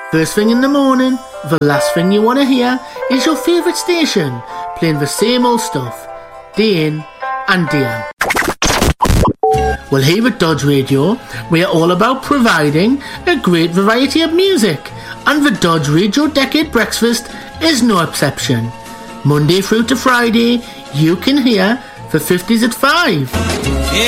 First thing in the morning, the last thing you want to hear is your favourite station playing the same old stuff, day in and day out. Well, here at Dodge Radio, we are all about providing a great variety of music, and the Dodge Radio Decade Breakfast is no exception. Monday through to Friday, you can hear the 50s at 5.